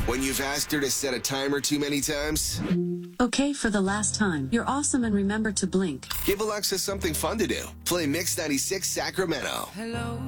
When you've asked her to set a timer too many times? Okay, for the last time. You're awesome and remember to blink. Give Alexa something fun to do. Play Mix 96 Sacramento. Hello.